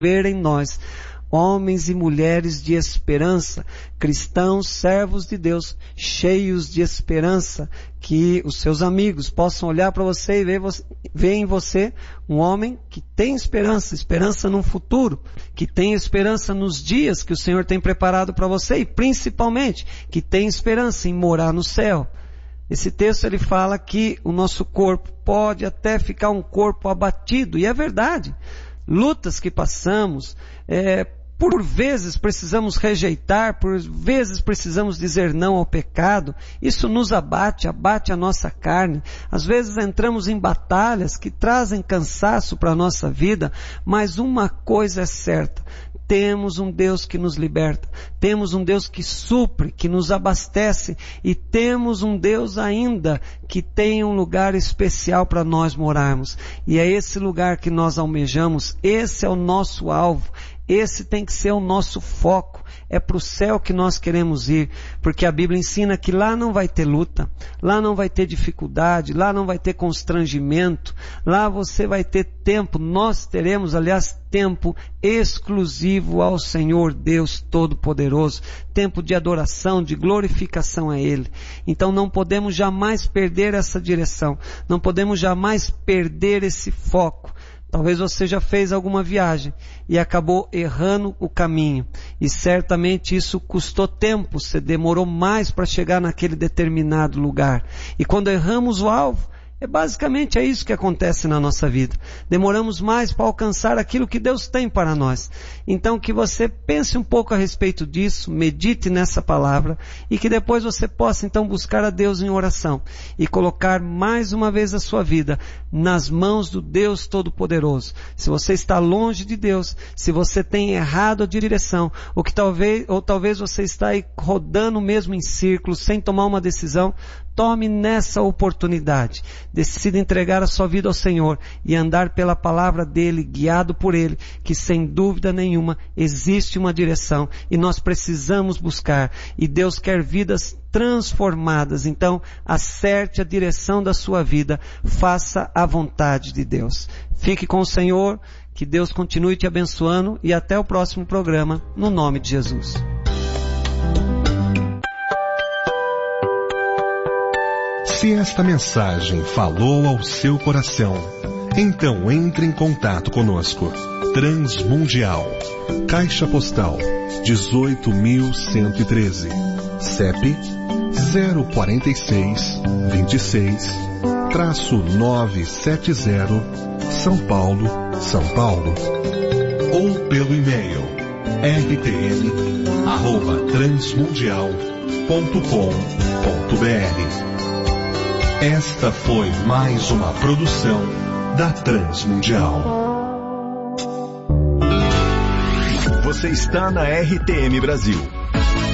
ver em nós homens e mulheres de esperança, cristãos, servos de Deus, cheios de esperança, que os seus amigos possam olhar para você e ver em você um homem que tem esperança, esperança num futuro, que tem esperança nos dias que o Senhor tem preparado para você e principalmente que tem esperança em morar no céu. Esse texto ele fala que o nosso corpo pode até ficar um corpo abatido, e é verdade. Lutas que passamos, por vezes precisamos rejeitar, por vezes precisamos dizer não ao pecado. Isso nos abate a nossa carne. Às vezes entramos em batalhas que trazem cansaço para a nossa vida, mas uma coisa é certa: temos um Deus que nos liberta, temos um Deus que supre, que nos abastece, e temos um Deus ainda que tem um lugar especial para nós morarmos. E é esse lugar que nós almejamos, esse é o nosso alvo, esse tem que ser o nosso foco. É para o céu que nós queremos ir, porque a Bíblia ensina que lá não vai ter luta, lá não vai ter dificuldade, lá não vai ter constrangimento, lá você vai ter tempo, nós teremos, aliás, tempo exclusivo ao Senhor Deus Todo-Poderoso, tempo de adoração, de glorificação a Ele. Então não podemos jamais perder essa direção, não podemos jamais perder esse foco. Talvez você já fez alguma viagem e acabou errando o caminho. E certamente isso custou tempo, você demorou mais para chegar naquele determinado lugar. E quando erramos o alvo, basicamente é isso que acontece na nossa vida. Demoramos mais para alcançar aquilo que Deus tem para nós. Então que você pense um pouco a respeito disso, medite nessa palavra e que depois você possa então buscar a Deus em oração e colocar mais uma vez a sua vida nas mãos do Deus Todo-Poderoso. Se você está longe de Deus, se você tem errado a direção, ou talvez você está aí rodando mesmo em círculos, sem tomar uma decisão, tome nessa oportunidade. Decida entregar a sua vida ao Senhor e andar pela palavra dEle, guiado por Ele, que sem dúvida nenhuma existe uma direção e nós precisamos buscar. E Deus quer vidas transformadas. Então, acerte a direção da sua vida, faça a vontade de Deus. Fique com o Senhor, que Deus continue te abençoando e até o próximo programa, no nome de Jesus. Se esta mensagem falou ao seu coração, então entre em contato conosco. Transmundial, Caixa Postal 18.113, CEP 04626-970, São Paulo, São Paulo. Ou pelo e-mail rtm@transmundial.com.br. Esta foi mais uma produção da Transmundial. Você está na RTM Brasil.